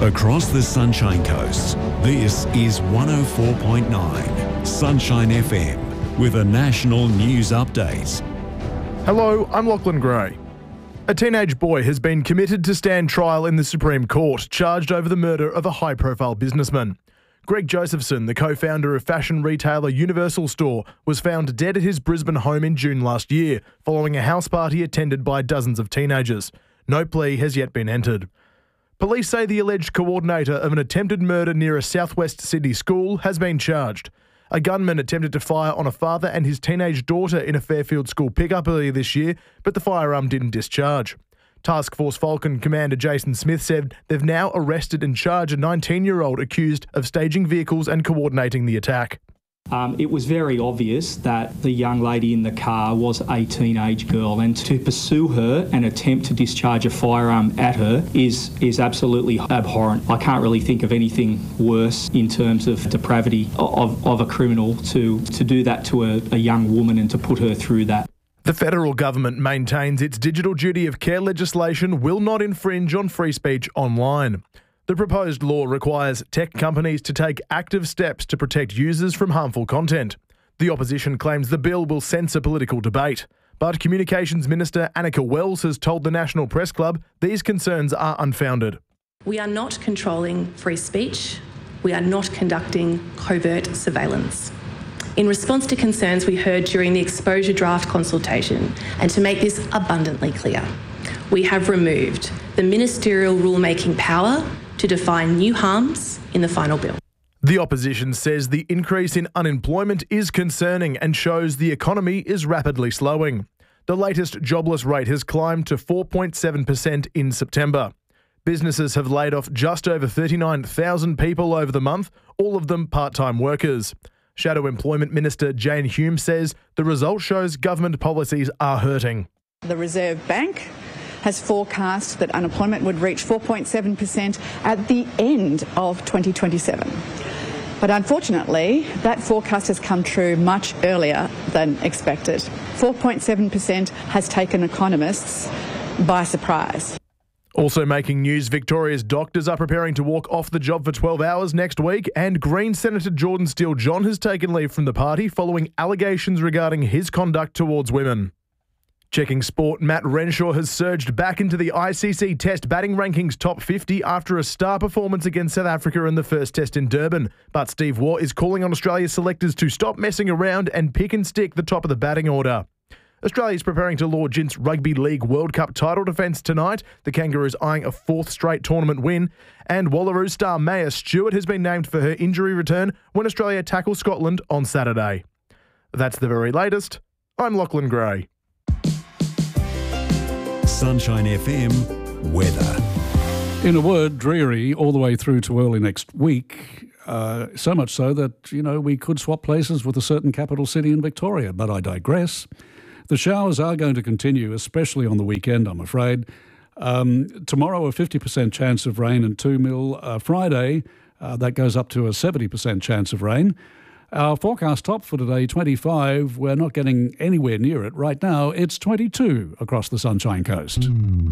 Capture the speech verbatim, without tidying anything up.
Across the Sunshine Coast, this is one oh four point nine Sunshine F M with a national news update. Hello, I'm Lachlan Gray. A teenage boy has been committed to stand trial in the Supreme Court, charged over the murder of a high-profile businessman. Greg Josephson, the co-founder of fashion retailer Universal Store, was found dead at his Brisbane home in June last year, following a house party attended by dozens of teenagers. No plea has yet been entered. Police say the alleged coordinator of an attempted murder near a southwest Sydney school has been charged. A gunman attempted to fire on a father and his teenage daughter in a Fairfield school pickup earlier this year, but the firearm didn't discharge. Task Force Falcon Commander Jason Smith said they've now arrested and charged a nineteen-year-old accused of staging vehicles and coordinating the attack. Um, it was very obvious that the young lady in the car was a teenage girl, and to pursue her and attempt to discharge a firearm at her is is absolutely abhorrent. I can't really think of anything worse in terms of depravity of, of a criminal to, to do that to a, a young woman and to put her through that. The federal government maintains its digital duty of care legislation will not infringe on free speech online. The proposed law requires tech companies to take active steps to protect users from harmful content. The opposition claims the bill will censor political debate. But Communications Minister Annika Wells has told the National Press Club these concerns are unfounded. We are not controlling free speech. We are not conducting covert surveillance. In response to concerns we heard during the exposure draft consultation, and to make this abundantly clear, we have removed the ministerial rulemaking power to define new harms in the final bill. The opposition says the increase in unemployment is concerning and shows the economy is rapidly slowing. The latest jobless rate has climbed to four point seven percent in September. Businesses have laid off just over thirty-nine thousand people over the month, all of them part-time workers. Shadow Employment Minister Jane Hume says the result shows government policies are hurting. The Reserve Bank has forecast that unemployment would reach four point seven percent at the end of twenty twenty-seven. But unfortunately, that forecast has come true much earlier than expected. four point seven percent has taken economists by surprise. Also making news, Victoria's doctors are preparing to walk off the job for twelve hours next week, and Green Senator Jordan Steele-John has taken leave from the party following allegations regarding his conduct towards women. Checking sport, Matt Renshaw has surged back into the I C C Test batting rankings top fifty after a star performance against South Africa in the first Test in Durban. But Steve Waugh is calling on Australia's selectors to stop messing around and pick and stick the top of the batting order. Australia is preparing to launch its Rugby League World Cup title defence tonight. The Kangaroos eyeing a fourth straight tournament win. And Wallaroo star Maya Stewart has been named for her injury return when Australia tackles Scotland on Saturday. That's the very latest. I'm Lachlan Gray. Sunshine F M weather. In a word, dreary all the way through to early next week. Uh, so much so that, you know, we could swap places with a certain capital city in Victoria. But I digress. The showers are going to continue, especially on the weekend, I'm afraid. Um, tomorrow, a fifty percent chance of rain and two mil. Uh, Friday, uh, that goes up to a seventy percent chance of rain. Our forecast top for today, twenty-five. We're not getting anywhere near it. Right now, it's twenty-two across the Sunshine Coast. Mm.